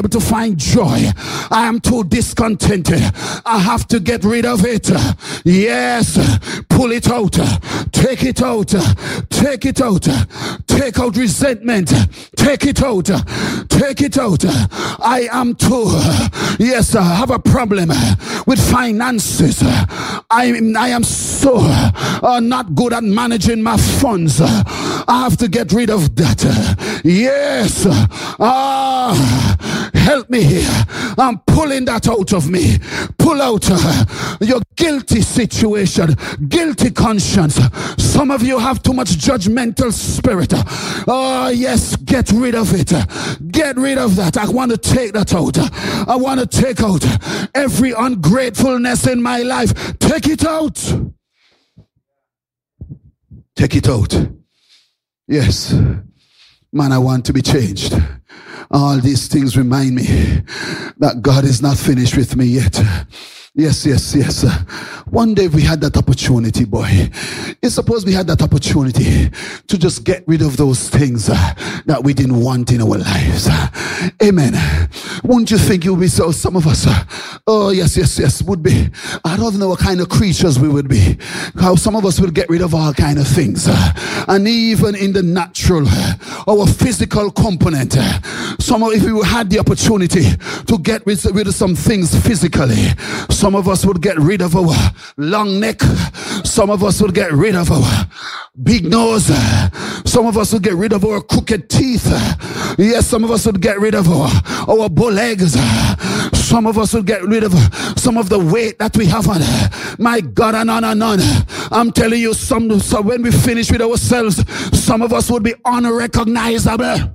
able to find joy. I am too discontented. I have to get rid of it. Yes, pull it out. Take it out. Take it out. Take out resentment. Take it out. Take it out. I am too, yes, I have a problem with finances. I am so not good at managing my funds. I have to get rid of that. Yes. Help me here. I'm pulling that out of me. Pull out your guilty situation, guilty conscience. Some of you have too much judgmental spirit. Oh, yes, get rid of it. Get rid of that. I want to take that out. I want to take out every ungratefulness in my life. Take it out. Take it out. Yes. Man, I want to be changed. All these things remind me that God is not finished with me yet. Yes. One day we had that opportunity, boy. It's supposed we had that opportunity to just get rid of those things that we didn't want in our lives. Amen. Won't you think you would be so? Some of us, oh yes, would be. I don't know what kind of creatures we would be. How some of us will get rid of all kind of things. And even in the natural, our physical component. If we had the opportunity to get rid of some things physically, some of us would get rid of our long neck. Some of us would get rid of our big nose. Some of us would get rid of our crooked teeth. Yes, some of us would get rid of our bow legs. Some of us would get rid of some of the weight that we have on. My God, and on and on. I'm telling you, so when we finish with ourselves, some of us would be unrecognizable.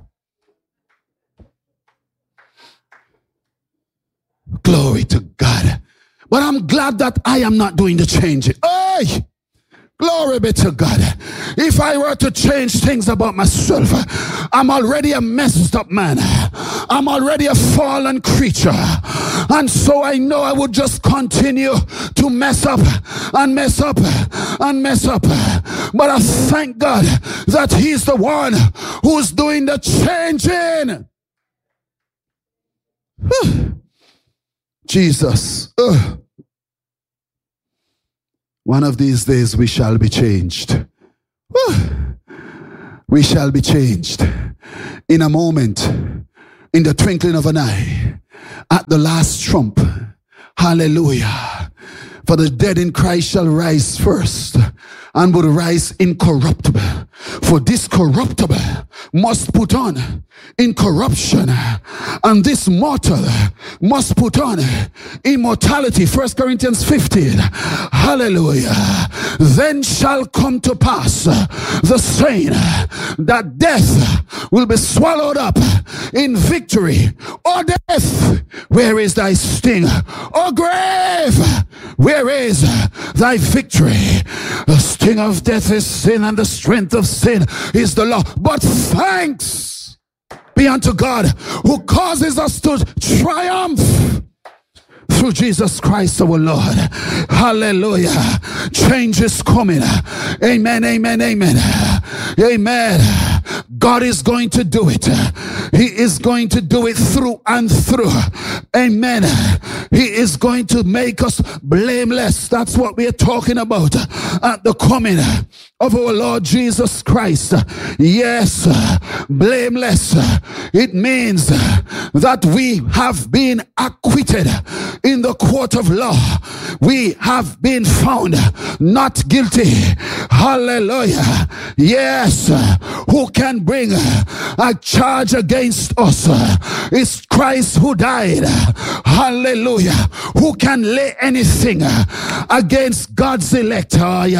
Glory to God. But I'm glad that I am not doing the changing. Hey! Glory be to God. If I were to change things about myself, I'm already a messed up man. I'm already a fallen creature. And so I know I would just continue to mess up and mess up and mess up. But I thank God that He's the one who's doing the changing. Jesus. One of these days we shall be changed. We shall be changed. In a moment, in the twinkling of an eye, at the last trump. Hallelujah. For the dead in Christ shall rise first, and will rise incorruptible. For this corruptible must put on incorruption, and this mortal must put on immortality. 1 Corinthians 15. Hallelujah. Then shall come to pass the saying that death will be swallowed up in victory. O death, where is thy sting? O grave, where is thy victory? The sting of death is sin, and the strength of sin is the law. But thanks be unto God who causes us to triumph through Jesus Christ our Lord. Hallelujah. Change is coming. Amen, amen, amen. Amen. God is going to do it. He is going to do it through and through. Amen. He is going to make us blameless. That's what we are talking about at the coming of our Lord Jesus Christ. Yes, blameless. It means that we have been acquitted in the court of law. We have been found not guilty. Hallelujah. Yes. Who can bring a charge against us? It's Christ who died. Hallelujah. Who can lay anything against God's elect?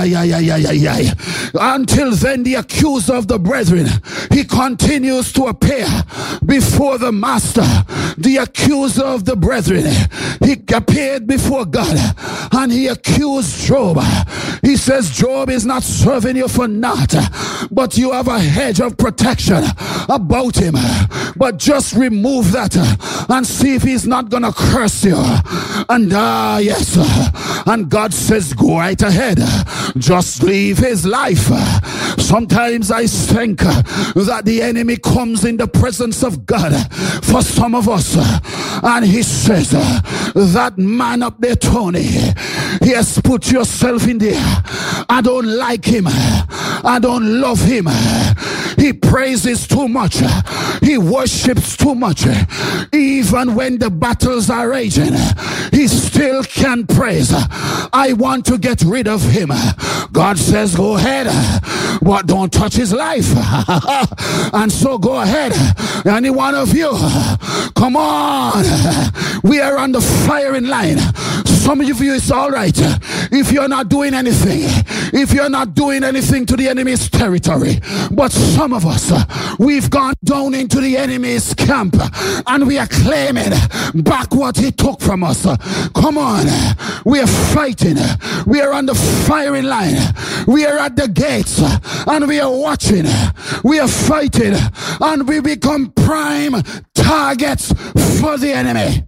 Until then, the accuser of the brethren, he continues to appear before the master. The accuser of the brethren, he appeared before God and he accused Job. He says, Job is not serving you for naught, but you have a hedge of protection about him. But just remove that and see if he's not gonna curse you. And yes, and God says, go right ahead, just leave his life. Sometimes I think that the enemy comes in the presence of God for some of us, and he says, that man up there, Tony, he has put yourself in there. I don't like him. I don't love him. He praises too much. He worships too much. Even when the battles are raging, he still can praise. I want to get rid of him. God says, go ahead, but don't touch his life. And so go ahead. Any one of you, come on. We are on the firing line. Some of you, it's all right if you're not doing anything. If you're not doing anything to the enemy's territory. But some of us, we've gone down into the enemy's camp and we are claiming back what he took from us. Come on. We are fighting. We are on the firing line. We are at the gates and we are watching. We are fighting and we become prime targets for the enemy.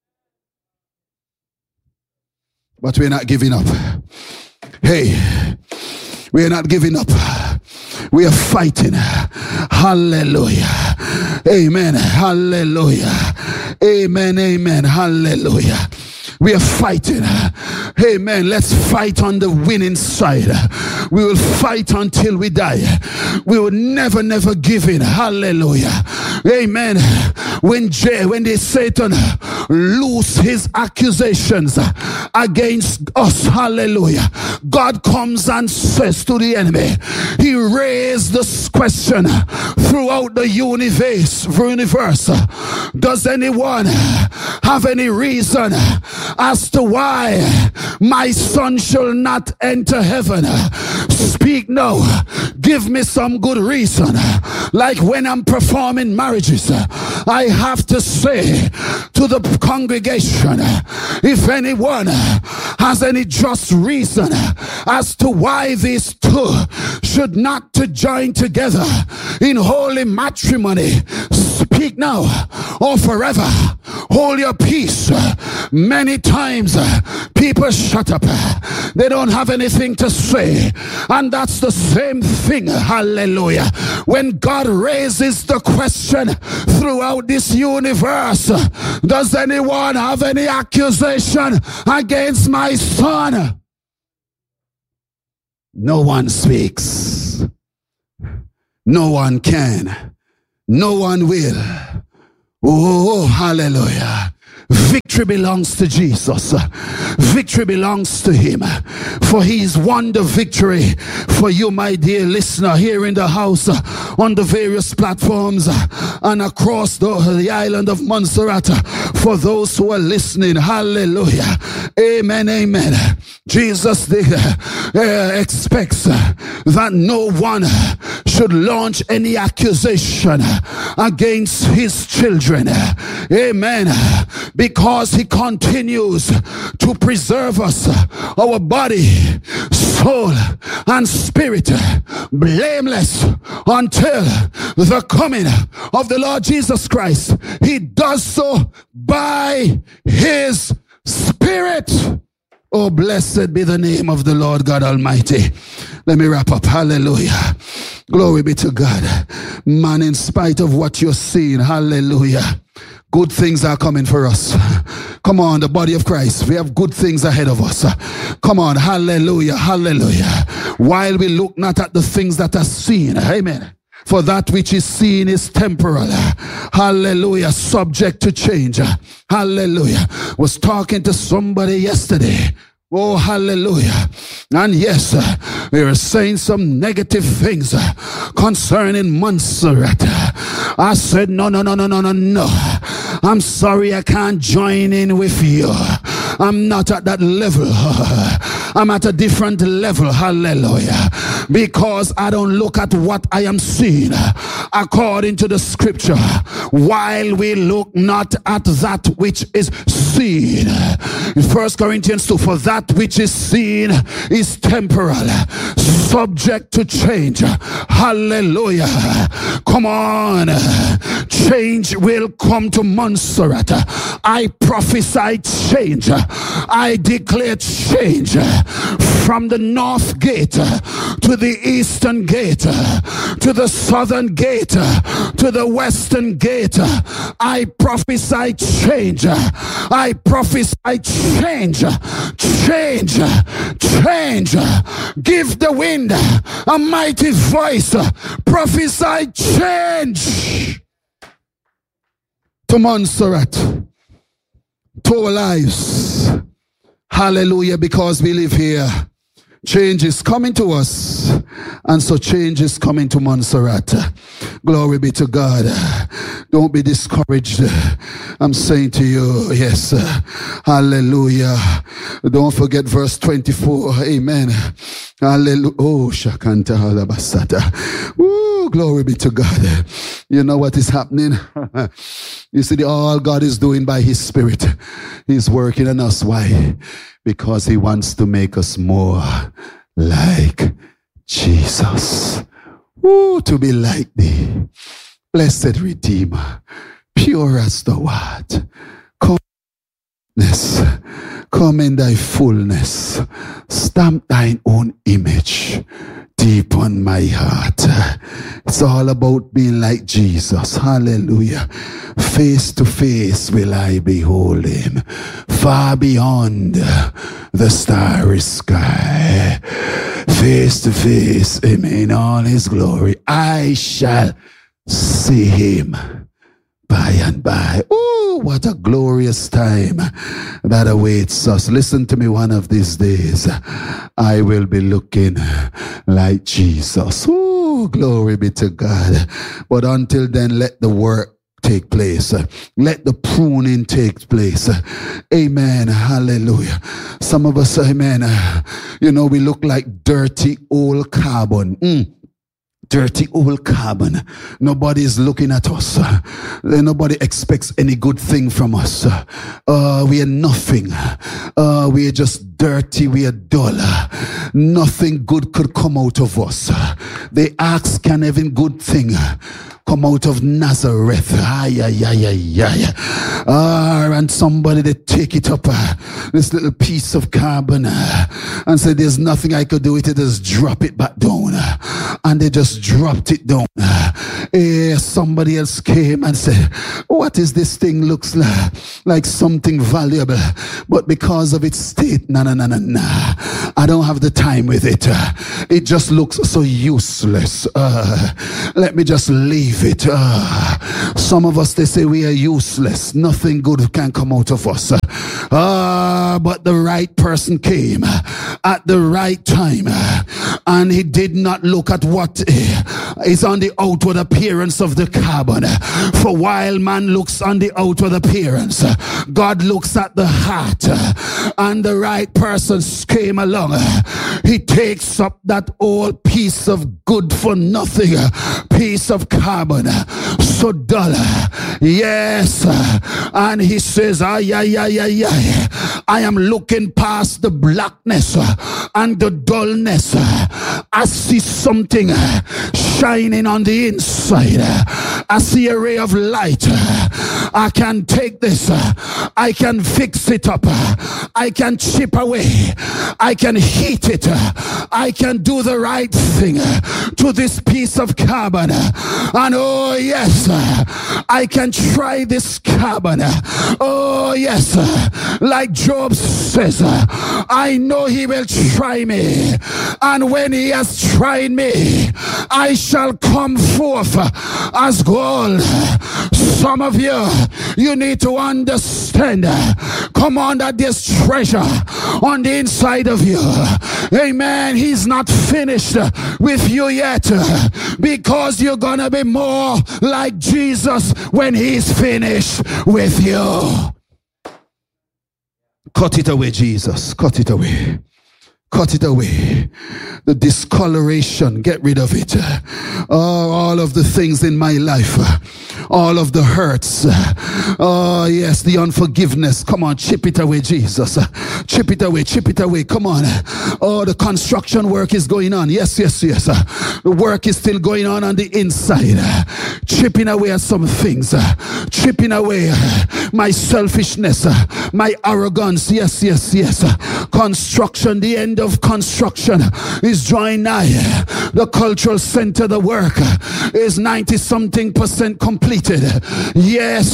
But we're not giving up. Hey, we're not giving up. We are fighting. Hallelujah. Amen. Hallelujah. Amen. Amen. Hallelujah. We are fighting. Amen. Let's fight on the winning side. We will fight until we die. We will never, never give in. Hallelujah. Amen. When the Satan loose his accusations against us, hallelujah, God comes and says to the enemy, he raised this question throughout the universe. Does anyone have any reason as to why my son shall not enter heaven? Speak now. Give me some good reason. Like when I'm performing marriages, I have to say to the congregation, if anyone has any just reason as to why these two should not to join together in holy matrimony, speak now or forever. Hold your peace. Many times people shut up. They don't have anything to say. And that's the same thing. Hallelujah. When God raises the question throughout this universe, does anyone have any accusation against my son? No one speaks. No one can. No one will. Oh, hallelujah. Victory belongs to Jesus. Victory belongs to him. For he's won the victory for you, my dear listener, here in the house, on the various platforms, and across the island of Montserrat. For those who are listening, hallelujah. Amen, amen. Jesus expects that no one should launch any accusation against his children. Amen. Because he continues to preserve us, our body, soul, and spirit, blameless until the coming of the Lord Jesus Christ. He does so by his Spirit. Oh, blessed be the name of the Lord God Almighty. Let me wrap up. Hallelujah. Glory be to God. Man, in spite of what you're seeing, hallelujah, good things are coming for us. Come on, the body of Christ. We have good things ahead of us. Come on, hallelujah, hallelujah. While we look not at the things that are seen, amen. For that which is seen is temporal. Hallelujah. Subject to change. Hallelujah. Was talking to somebody yesterday. Oh, hallelujah. And yes, we were saying some negative things concerning Montserrat. I said, no. I'm sorry I can't join in with you. I'm not at that level. I'm at a different level. Hallelujah. Because I don't look at what I am seeing according to the scripture. While we look not at that which is seen. In 1 Corinthians 2, for that which is seen is temporal, subject to change. Hallelujah. Come on. Change will come to Montserrat I prophesy change. I declare change from the north gate to the eastern gate to the southern gate to the western gate. I prophesy change. I prophesy change. Change. Change. Give the wind a mighty voice. Prophesy change to Montserrat, to our lives. Hallelujah, because we live here. Change is coming to us, and so change is coming to Montserrat. Glory be to God. Don't be discouraged. I'm saying to you, yes, hallelujah. Don't forget verse 24. Amen. Hallelujah. Oh, Shakanta Halabasata. Ooh, glory be to God. You know what is happening? You see, all God is doing by His Spirit. He's working on us. Why? Because He wants to make us more like Jesus. Ooh, to be like Thee, blessed Redeemer, pure as Thou art. Come in Thy fullness. Stamp Thine own image deep on my heart. It's all about being like Jesus. Hallelujah. Face to face will I behold Him, far beyond the starry sky. Face to face, amen, all His glory. I shall see Him by and by. Oh, what a glorious time that awaits us. Listen to me, one of these days, I will be looking like Jesus. Oh, glory be to God. But until then, let the work take place. Let the pruning take place. Amen. Hallelujah. Some of us, amen, we look like dirty old carbon. Dirty old carbon. Nobody's looking at us. Nobody expects any good thing from us. We are nothing. We are just dirty. We are dull. Nothing good could come out of us. They ask, can even good thing come out of Nazareth? And somebody, they take it up, this little piece of carbon, and say, there's nothing I could do with it. Just drop it back down. And they just dropped it down. Somebody else came and said, what is this thing? Looks like something valuable, but because of its state, no. I don't have the time with it. It just looks so useless. Let me just leave it. Some of us, they say we are useless. Nothing good can come out of us. But the right person came at the right time, and he did not look at what is on the outward appearance of the carbon. For while man looks on the outward appearance, God looks at the heart. And the right person came along. He takes up that old piece of good for nothing piece of carbon, so dull. Yes. And he says, I am looking past the blackness and the dullness. I see something shining on the inside. I see a ray of light. I can take this. I can fix it up. I can chip away. I can heat it. I can do the right thing to this piece of carbon. And oh yes, I can try this carbon. Oh yes, like Job says, I know he will try me. And when he has tried me, I shall come forth as gold. Some of you need to understand, come on, that there's treasure on the inside of you. Amen. He's not finished with you yet, because you're gonna be more like Jesus when he's finished with you. Cut it away, Jesus. Cut it away. cut it away. The discoloration, get rid of it. All of the things in my life, all of the hurts, oh yes, the unforgiveness, come on, chip it away, Jesus. Chip it away, come on. Oh, the construction work is going on. Yes. The work is still going on the inside. Chipping away at some things. Chipping away my selfishness, my arrogance. Yes. Construction, the end of construction is drawing nigh. The cultural center, the work is 90-something% completed. Yes.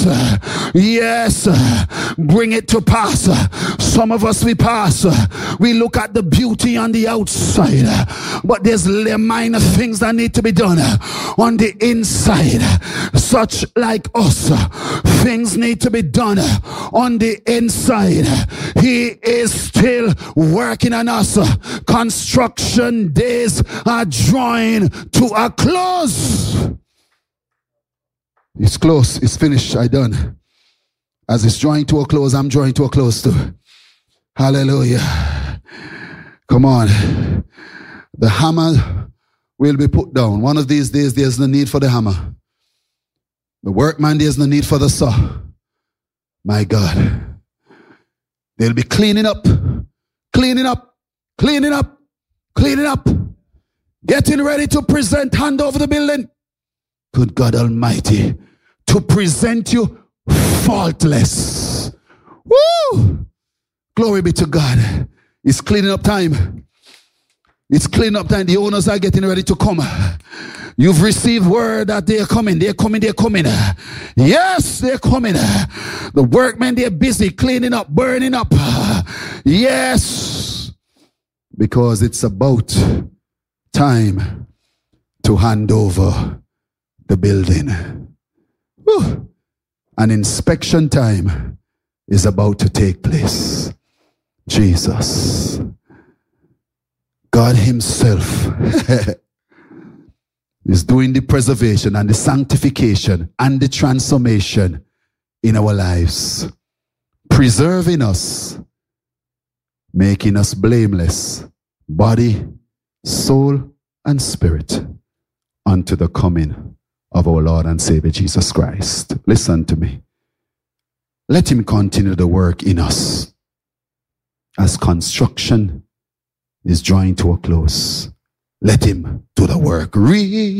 Bring it to pass. Some of us, we pass. We look at the beauty on the outside, but there's minor things that need to be done on the inside. Such like us, things need to be done on the inside. He is still working on us. Construction days are drawing to a close. It's close. It's finished. I done. As it's drawing to a close, I'm drawing to a close too. Hallelujah. Come on. The hammer will be put down. One of these days, there's no need for the hammer. The workman, there's no need for the saw. My God. They'll be cleaning up. Getting ready to present, hand over the building. Good God Almighty. To present you faultless. Woo! Glory be to God. It's cleaning up time. The owners are getting ready to come. You've received word that they're coming. Yes, they're coming. The workmen, they're busy cleaning up, burning up. Yes. Because it's about time to hand over the building. Whew. An inspection time is about to take place. Jesus. God himself is doing the preservation and the sanctification and the transformation in our lives. Preserving us, making us blameless, body, soul, and spirit, unto the coming of our Lord and Savior Jesus Christ. Listen to me. Let him continue the work in us as construction is drawing to a close. Let him do the work.